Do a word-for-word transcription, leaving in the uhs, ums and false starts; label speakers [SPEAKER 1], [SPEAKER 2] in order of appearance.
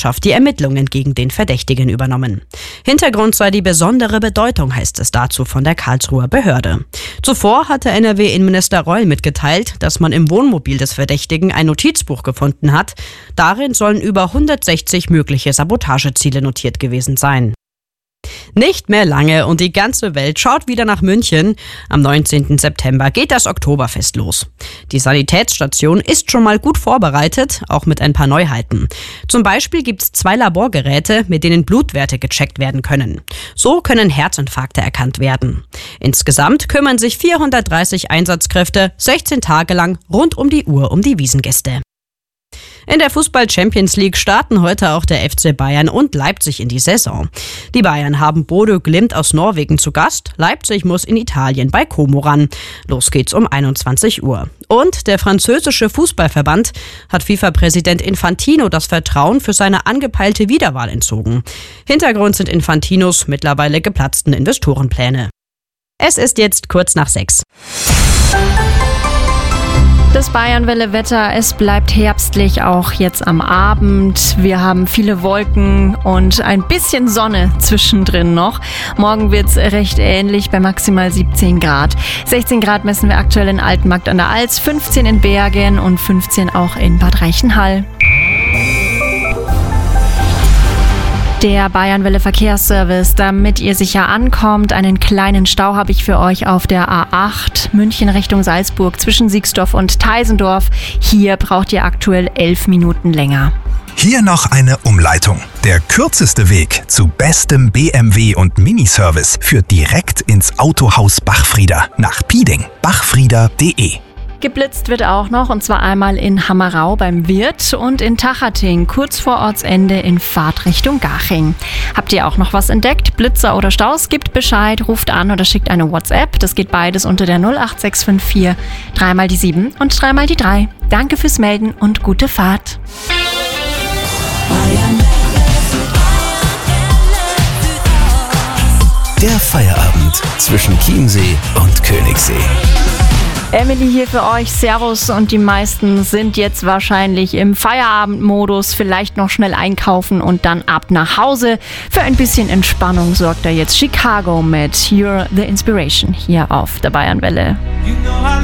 [SPEAKER 1] Staatsanwaltschaft die Ermittlungen gegen den Verdächtigen übernommen. Hintergrund sei die besondere Bedeutung, heißt es dazu von der Karlsruher Behörde. Zuvor hatte N R W-Innenminister Reul mitgeteilt, dass man im Wohnmobil des Verdächtigen ein Notizbuch gefunden hat. Darin sollen über hundertsechzig mögliche Sabotageziele notiert gewesen sein. Nicht mehr lange und die ganze Welt schaut wieder nach München. Am neunzehnten September geht das Oktoberfest los. Die Sanitätsstation ist schon mal gut vorbereitet, auch mit ein paar Neuheiten. Zum Beispiel gibt es zwei Laborgeräte, mit denen Blutwerte gecheckt werden können. So können Herzinfarkte erkannt werden. Insgesamt kümmern sich vierhundertdreißig Einsatzkräfte sechzehn Tage lang rund um die Uhr um die Wiesngäste. In der Fußball-Champions League starten heute auch der F C Bayern und Leipzig in die Saison. Die Bayern haben Bodø Glimt aus Norwegen zu Gast. Leipzig muss in Italien bei Como ran. Los geht's um einundzwanzig Uhr. Und der französische Fußballverband hat FIFA-Präsident Infantino das Vertrauen für seine angepeilte Wiederwahl entzogen. Hintergrund sind Infantinos mittlerweile geplatzten Investorenpläne. Es ist jetzt kurz nach sechs.
[SPEAKER 2] Das Bayernwelle-Wetter, es bleibt herbstlich, auch jetzt am Abend. Wir haben viele Wolken und ein bisschen Sonne zwischendrin noch. Morgen wird es recht ähnlich bei maximal siebzehn Grad. sechzehn Grad messen wir aktuell in Altenmarkt an der Alz, fünfzehn in Bergen und fünfzehn auch in Bad Reichenhall. Der Bayernwelle Verkehrsservice, damit ihr sicher ankommt. Einen kleinen Stau habe ich für euch auf der A acht München Richtung Salzburg zwischen Siegsdorf und Teisendorf. Hier braucht ihr aktuell elf Minuten länger.
[SPEAKER 3] Hier noch eine Umleitung. Der kürzeste Weg zu bestem B M W und Miniservice führt direkt ins Autohaus Bachfrieder nach Pieding. bachfrieder punkt de.
[SPEAKER 2] Geblitzt wird auch noch, und zwar einmal in Hammerau beim Wirt und in Tachating, kurz vor Ortsende in Fahrtrichtung Garching. Habt ihr auch noch was entdeckt? Blitzer oder Staus? Gebt Bescheid, ruft an oder schickt eine WhatsApp. Das geht beides unter der null acht sechs fünf vier, dreimal die sieben und dreimal die drei. Danke fürs Melden und gute Fahrt.
[SPEAKER 4] Der Feierabend zwischen Chiemsee und Königssee.
[SPEAKER 2] Emily hier für euch, Servus, und die meisten sind jetzt wahrscheinlich im Feierabendmodus, vielleicht noch schnell einkaufen und dann ab nach Hause. Für ein bisschen Entspannung sorgt da jetzt Chicago mit You're the Inspiration hier auf der Bayernwelle. You know